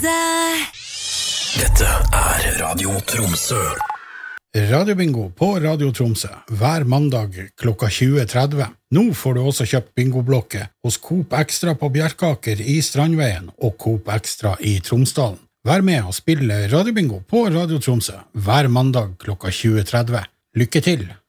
Dette Radio Tromsø. Radiobingo på Radio Tromsø hver mandag klokka 20.30. Nå får du også kjøpt bingoblokke hos Coop Extra på Bjerkaker i Strandveien og Coop Extra i Tromsdalen. Vær med og spille Radiobingo på Radio Tromsø hver mandag klokka 20.30. Lykke til!